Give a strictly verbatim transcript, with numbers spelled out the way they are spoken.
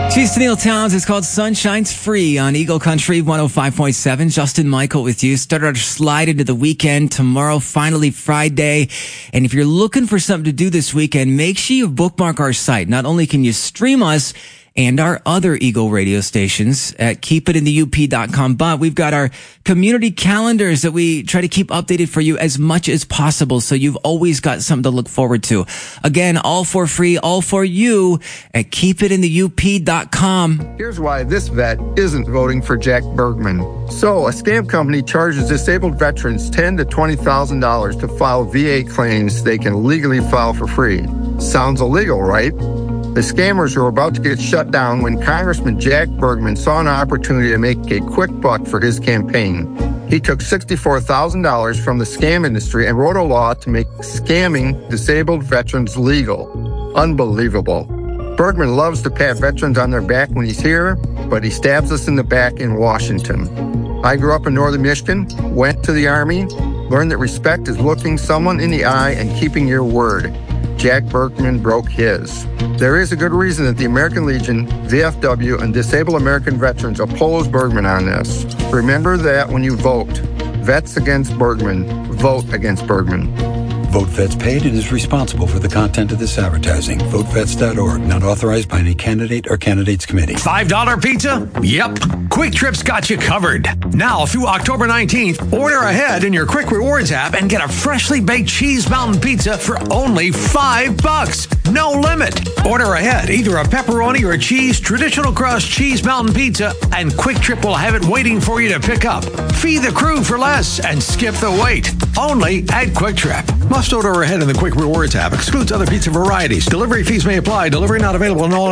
She's Tennille Towns. It's called Sunshine's Free on Eagle Country one oh five point seven. Justin Michael with you. Started our slide into the weekend. Tomorrow, finally Friday. And if you're looking for something to do this weekend, make sure you bookmark our site. Not only can you stream us and our other Eagle radio stations at keep it in the U P dot com, but we've got our community calendars that we try to keep updated for you as much as possible, so you've always got something to look forward to. Again, all for free, all for you at keep it in the U P dot com. Here's why this vet isn't voting for Jack Bergman. So, a scam company charges disabled veterans ten thousand to twenty thousand dollars to file V A claims they can legally file for free. Sounds illegal, right? The scammers were about to get shut down when Congressman Jack Bergman saw an opportunity to make a quick buck for his campaign. He took sixty-four thousand dollars from the scam industry and wrote a law to make scamming disabled veterans legal. Unbelievable. Bergman loves to pat veterans on their back when he's here, but he stabs us in the back in Washington. I grew up in northern Michigan, went to the Army, learned that respect is looking someone in the eye and keeping your word. Jack Bergman broke his. There is a good reason that the American Legion, V F W, and Disabled American Veterans oppose Bergman on this. Remember that when you vote. Vets against Bergman. Vote against Bergman. Vote Vets paid and is responsible for the content of this advertising. vote vets dot org, not authorized by any candidate or candidates committee. five dollar pizza? Yep. Quick Trip's got you covered. Now through October nineteenth, order ahead in your Quick Rewards app and get a freshly baked cheese mountain pizza for only five bucks. No limit. Order ahead, either a pepperoni or a cheese traditional crust cheese mountain pizza, and Quick Trip will have it waiting for you to pick up. Feed the crew for less and skip the wait. Only at Quick Trip. Must order ahead in the Quick Rewards app. Excludes other pizza varieties. Delivery fees may apply. Delivery not available in all